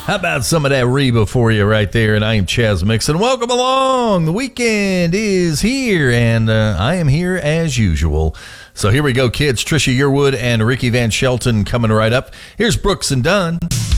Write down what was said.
How about some of that Reba for you right there? And I am Chaz Mixon. Welcome along. The weekend is here, and I am here as usual. So here we go, kids. Trisha Yearwood and Ricky Van Shelton coming right up. Here's Brooks and Dunn.